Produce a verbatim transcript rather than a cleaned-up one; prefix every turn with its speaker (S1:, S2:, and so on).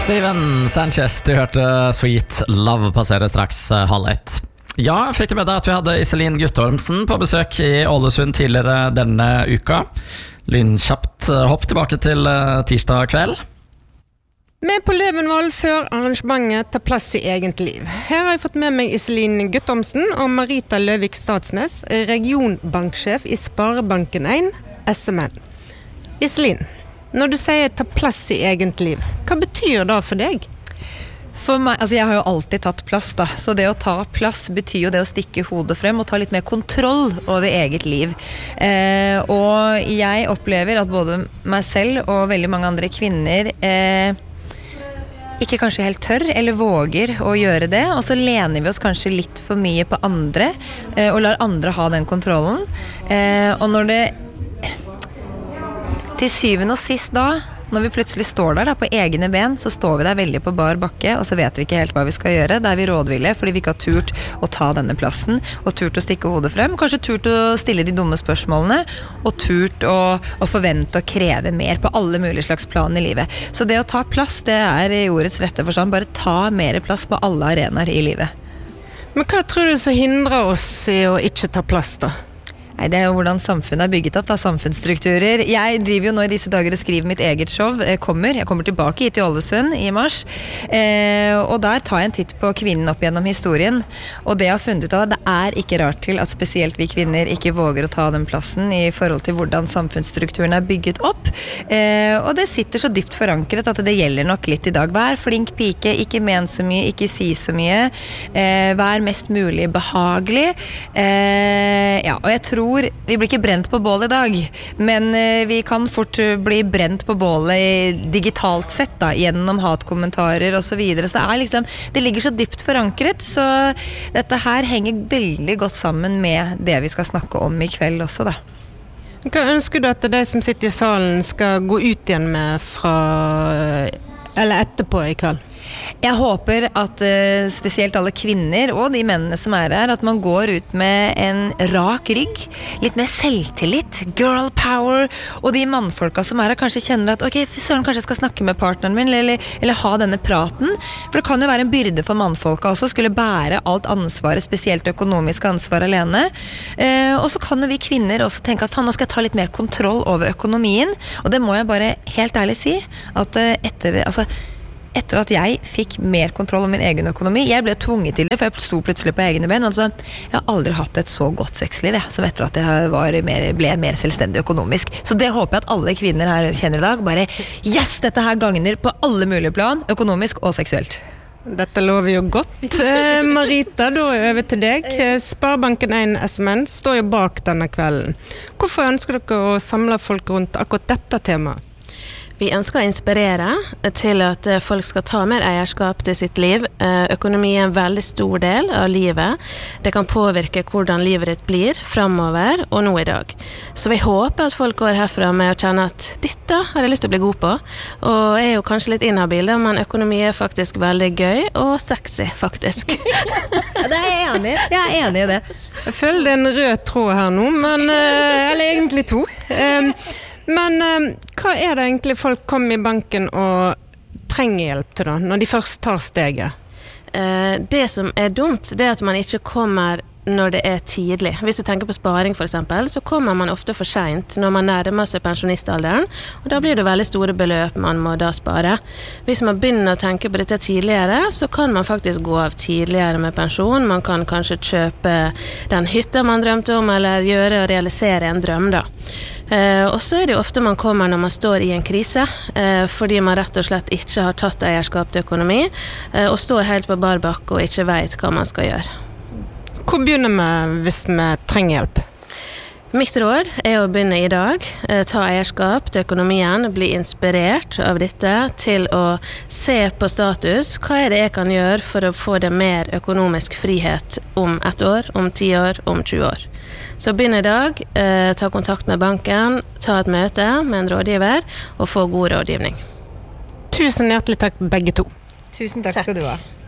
S1: Steven Sanchez, du hørte Sweet Love passere straks halv ett. Ja, fikk du med deg at vi hadde Iselin Guttormsen på besøk i Ålesund tidligere denne uka. Lynkjapt hopp tilbake til tirsdag kveld.
S2: Med på Løvenvoll før arrangementet tar plass i eget liv. Her har jeg fått med meg Iselin Guttormsen og Marita Løvik Stadsnes, regionbanksjef i Sparebanken en, S M N. Iselin, når du sier ta plass i eget liv, hva betyr det for deg?
S3: For meg, altså jeg har jo alltid tatt plass da, så det å ta plass betyr jo det å stikke hodet frem og ta litt mer kontroll over eget liv. Eh, og jeg opplever at både meg selv og veldig mange andre kvinner eh, ikke kanskje helt tør eller våger å gjøre det, og så lener vi oss kanskje litt for mye på andre eh, og lar andre ha den kontrollen. Eh, og når det til syvende og sist da, når vi plutselig står der da, på egne ben, så står vi der veldig på bar bakke, og så vet vi ikke helt hva vi skal gjøre. Da er vi rådville, fordi vi ikke har turt å ta denne plassen, og turt å stikke hodet frem. Kanskje turt å stille de dumme spørsmålene, og turt å, å forvente og kreve mer på alle mulige slags plan i livet. Så det å ta plass, det er i ordets rette forstand. Bare ta mer plass på alle arenaer i livet.
S2: Men hva tror du som hindrer oss i å ikke ta plass da?
S3: Nei, det er jo hvordan samfunnet er bygget opp, da, samfunnsstrukturer. Jeg driver jo nå i disse dager og skriver mitt eget show, jeg kommer, jeg kommer tilbake hit til Ålesund i mars, eh, og der tar jeg en titt på kvinnen opp gjennom historien, og det jeg har funnet ut av det, det er ikke rart til at spesielt vi kvinner ikke våger å ta den plassen i forhold til hvordan samfunnsstrukturen er bygget opp, eh, og det sitter så dypt forankret at det gjelder nok litt i dag. Vær flink pike, ikke men så mye, ikke si så mye, eh, vær mest mulig behagelig, eh, ja, og jeg tror vi blir ikke brent på bål i dag, men vi kan fort bli brent på bålet digitalt sett da, gjennom hatkommentarer og så videre. Så det er liksom, det ligger så dypt forankret, så dette her henger veldig godt sammen med det vi skal snakke om i kveld også da.
S2: Hva ønsker du at de som sitter i salen skal gå ut igjen med fra, eller etterpå i kveld?
S3: Jeg håper at uh, spesielt alle kvinner og de mennene som er her, at man går ut med en rak rygg, litt mer selvtillit, girl power, og de mannfolka som er her kanskje kjenner at ok, søren, kanskje jeg skal snakke med partneren min, eller, eller ha denne praten, for det kan jo være en byrde for mannfolka også, skulle bære alt ansvaret, spesielt økonomisk ansvar alene, uh, og så kan jo vi kvinner også tenke at nå skal jeg ta litt mer kontroll over økonomien, og det må jeg bare helt ærlig si, at uh, etter, altså etter at jeg fikk mer kontroll om min egen økonomi, jeg ble tvunget til det, for jeg sto plutselig på egne ben, altså, jeg har aldri hatt et så godt sexliv, jeg, som etter at jeg var mer, ble mer selvstendig økonomisk. Så det håper jeg at alle kvinner her kjenner i dag, bare, yes, dette her gagner på alle mulige plan, økonomisk og seksuelt.
S2: Dette lover jo godt. Eh, Marita, da er over til deg. Sparebanken en S M N står jo bak denne kvelden. Hvorfor ønsker dere å samle folk rundt akkurat dette temaet?
S4: Vi ønsker å inspirere til at folk skal ta mer eierskap til sitt liv. Økonomi er en veldig stor del av livet. Det kan påvirke hvordan livet ditt blir fremover og nå i dag. Så vi håper at folk går herfra med å kjenne at dette har jeg lyst til å bli god på. Og er jo kanskje litt inhabil, men økonomi er faktisk veldig gøy og sexy, faktisk.
S3: Ja, det er jeg enig i. Jeg er enig i det.
S2: Jeg føler det er en rød tråd her nå, men, eller egentlig to. Um, Men um, hva er det egentlig folk kommer i banken og trenger hjelp til da, når de først tar steget?
S4: Eh, det som er dumt, det er at man ikke kommer når det er tidlig. Hvis du tenker på sparing for eksempel, så kommer man ofte for sent når man nærmer seg pensjonistalderen, og da blir det veldig store beløp man må da spare. Hvis man begynner å tenke på dette tidligere, så kan man faktisk gå av tidligere med pensjon. Man kan kanskje kjøpe den hytta man drømte om, eller gjøre og realisere en drøm da. Uh, og så er det jo ofte man kommer når man står i en krise, uh, fordi man rett og slett ikke har tatt eierskap til økonomi, uh, og står helt på bar bakke og ikke vet hva man skal gjøre.
S2: Hvor begynner vi hvis vi trenger hjelp?
S4: Mitt råd er å begynne i dag, uh, ta eierskap til økonomien, bli inspirert av dette til å se på status. Hva er det jeg kan gjøre for å få det mer økonomisk frihet om ett år, om ti år, om tjue år? Så begynn i dag, eh, ta kontakt med banken, ta et møte med en rådgiver og få god rådgivning.
S2: Tusen hjertelig takk begge to.
S3: Tusen takk skal du ha.